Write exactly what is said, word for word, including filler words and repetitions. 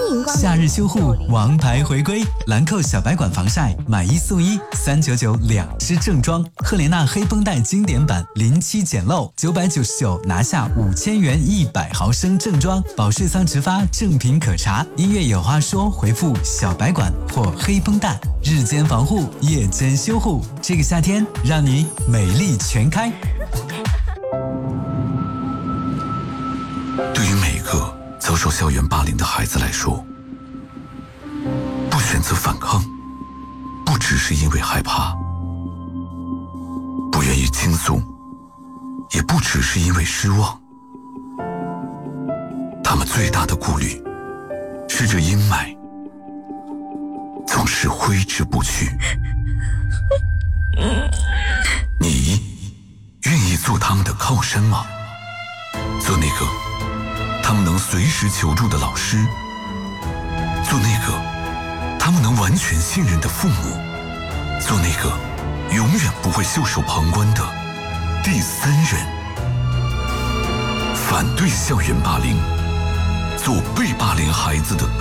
迎光临。 夏日修护王牌回归，兰蔻小白管防晒买一送一，三九九两支正装。赫莲娜黑绷带经典版零七简陋，九百九十九拿下五千元一百毫升正装。保税桑植发正品可查。音乐有话说，回复小白管或黑绷带，日间防护，夜间修护。这个夏天让你美丽全开。 对于每个遭受校园霸凌的孩子来说，不选择反抗，不只是因为害怕，不愿意倾诉，也不只是因为失望。他们最大的顾虑是这阴霾总是挥之不去。你愿意做他们的靠山吗？做那个他们能随时求助的老师，做那个他们能完全信任的父母，做那个永远不会袖手旁观的第三人。反对校园霸凌，做被霸凌孩子的